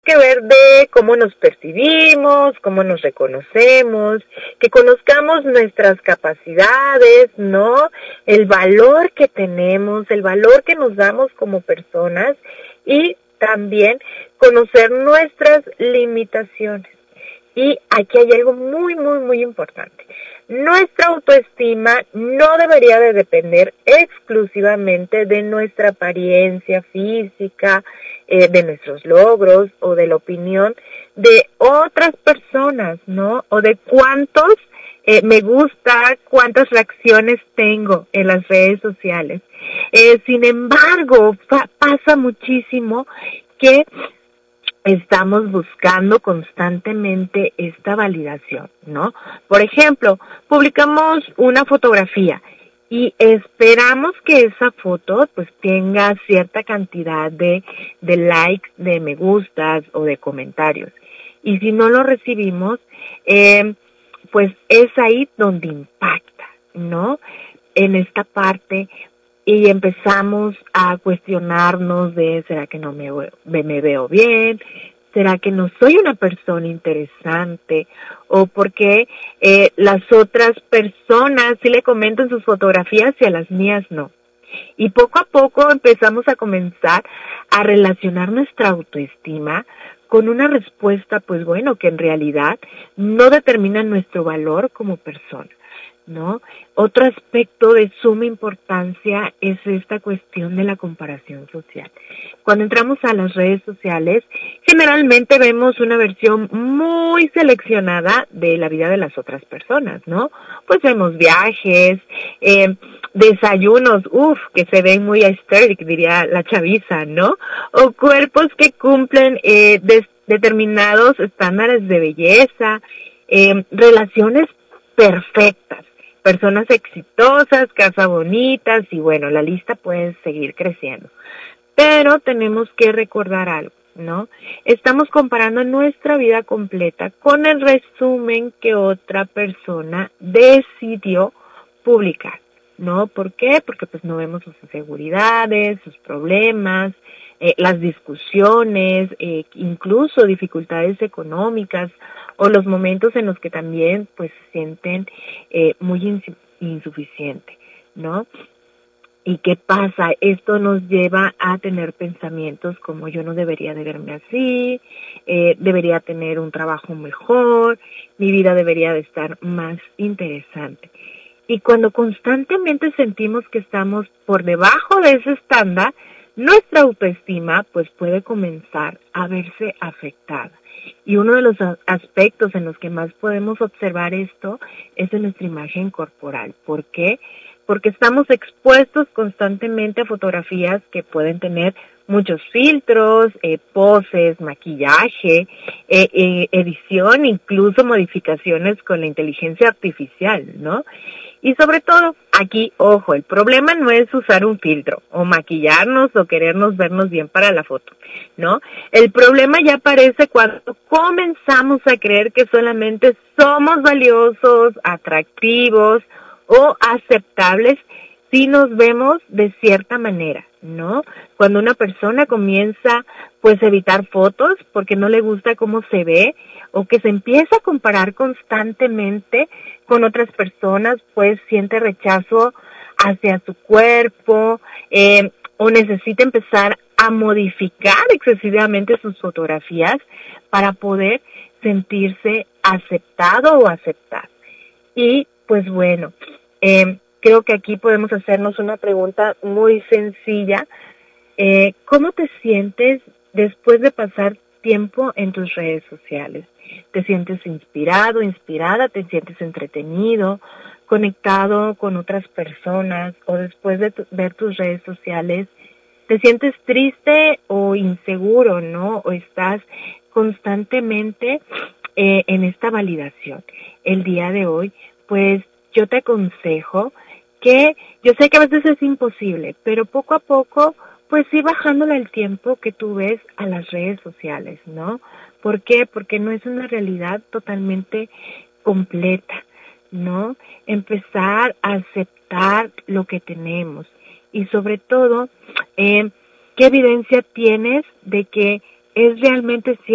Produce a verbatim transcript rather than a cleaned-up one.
que ver de cómo nos percibimos, cómo nos reconocemos, que conozcamos nuestras capacidades, ¿no? El valor que tenemos, el valor que nos damos como personas y también conocer nuestras limitaciones. Y aquí hay algo muy, muy, muy importante. Nuestra autoestima no debería de depender exclusivamente de nuestra apariencia física, eh, de nuestros logros o de la opinión de otras personas, ¿no? O de cuántos eh, me gusta, cuántas reacciones tengo en las redes sociales. Eh, sin embargo, pa- pasa muchísimo que estamos buscando constantemente esta validación, ¿no? Por ejemplo, publicamos una fotografía y esperamos que esa foto pues tenga cierta cantidad de, de likes, de me gustas o de comentarios. Y si no lo recibimos, eh, pues es ahí donde impacta, ¿no? En esta parte y empezamos a cuestionarnos de, ¿será que no me, me veo bien? ¿Será que no soy una persona interesante? ¿O porque eh, las otras personas sí le comentan sus fotografías y a las mías no? Y poco a poco empezamos a comenzar a relacionar nuestra autoestima con una respuesta, pues bueno, que en realidad no determina nuestro valor como persona, ¿no? Otro aspecto de suma importancia es esta cuestión de la comparación social. Cuando entramos a las redes sociales, generalmente vemos una versión muy seleccionada de la vida de las otras personas, ¿no? Pues vemos viajes, eh, desayunos, uff, que se ven muy aesthetic, diría la chaviza, ¿no? O cuerpos que cumplen eh, des- determinados estándares de belleza, eh, relaciones perfectas, personas exitosas, casas bonitas y bueno, la lista puede seguir creciendo. Pero tenemos que recordar algo, ¿no? Estamos comparando nuestra vida completa con el resumen que otra persona decidió publicar, ¿no? ¿Por qué? Porque pues no vemos sus inseguridades, sus problemas, eh, las discusiones, eh, incluso dificultades económicas o los momentos en los que también pues se sienten eh, muy ins- insuficientes, ¿no? ¿Y qué pasa? Esto nos lleva a tener pensamientos como yo no debería de verme así, eh, debería tener un trabajo mejor, mi vida debería de estar más interesante. Y cuando constantemente sentimos que estamos por debajo de ese estándar, nuestra autoestima pues puede comenzar a verse afectada. Y uno de los aspectos en los que más podemos observar esto es en nuestra imagen corporal. ¿Por qué? Porque estamos expuestos constantemente a fotografías que pueden tener muchos filtros, eh, poses, maquillaje, eh, eh, edición, incluso modificaciones con la inteligencia artificial, ¿no? Y sobre todo, aquí, ojo, el problema no es usar un filtro o maquillarnos o querernos vernos bien para la foto, ¿no? El problema ya aparece cuando comenzamos a creer que solamente somos valiosos, atractivos o aceptables si nos vemos de cierta manera, ¿no? Cuando una persona comienza pues a evitar fotos porque no le gusta cómo se ve o que se empieza a comparar constantemente con otras personas, pues siente rechazo hacia su cuerpo eh, o necesita empezar a modificar excesivamente sus fotografías para poder sentirse aceptado o aceptar. Y pues bueno, eh, creo que aquí podemos hacernos una pregunta muy sencilla. Eh, ¿Cómo te sientes después de pasar tiempo en tus redes sociales? ¿Te sientes inspirado, inspirada? ¿Te sientes entretenido, conectado con otras personas? ¿O después de tu, ver tus redes sociales, te sientes triste o inseguro, ¿no? ¿O estás constantemente eh, en esta validación? El día de hoy, pues yo te aconsejo que, yo sé que a veces es imposible, pero poco a poco, pues sí bajándole el tiempo que tú ves a las redes sociales, ¿no? ¿Por qué? Porque no es una realidad totalmente completa, ¿no? Empezar a aceptar lo que tenemos y sobre todo, eh, ¿qué evidencia tienes de que es realmente cierto?